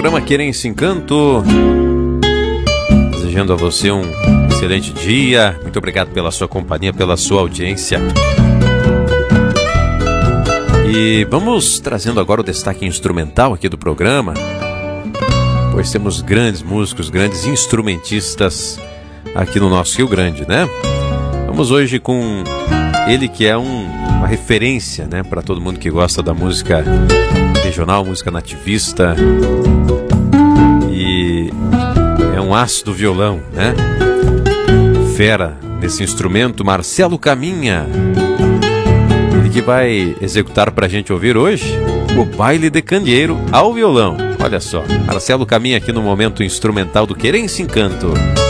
programa Querência Encanto, desejando a você um excelente dia. Muito obrigado pela sua companhia, pela sua audiência. E vamos trazendo agora o destaque instrumental aqui do programa, pois temos grandes músicos, grandes instrumentistas aqui no nosso Rio Grande, né? Vamos hoje com ele que é uma referência, né, para todo mundo que gosta da música regional, música nativista, e é um aço do violão, né? Fera nesse instrumento, Marcelo Caminha. Ele que vai executar pra gente ouvir hoje o Baile de Candeeiro ao violão. Olha só, Marcelo Caminha aqui no momento instrumental do Querência Encanto.